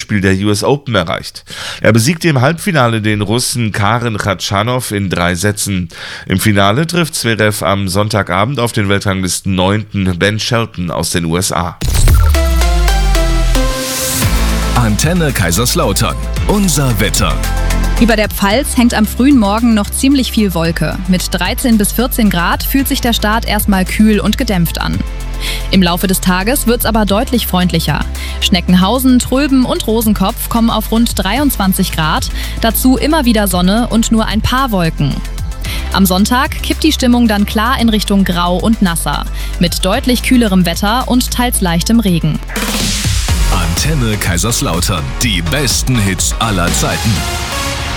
Endspiel der US Open erreicht. Er besiegte im Halbfinale den Russen Karen Khachanov in 3 Sätzen. Im Finale trifft Zverev am Sonntagabend auf den Weltranglisten 9. Ben Shelton aus den USA. Antenne Kaiserslautern. Unser Wetter. Über der Pfalz hängt am frühen Morgen noch ziemlich viel Wolke. Mit 13 bis 14 Grad fühlt sich der Start erstmal kühl und gedämpft an. Im Laufe des Tages wird's aber deutlich freundlicher. Schneckenhausen, Tröben und Rosenkopf kommen auf rund 23 Grad, dazu immer wieder Sonne und nur ein paar Wolken. Am Sonntag kippt die Stimmung dann klar in Richtung Grau und Nasser, mit deutlich kühlerem Wetter und teils leichtem Regen. Antenne Kaiserslautern. Die besten Hits aller Zeiten.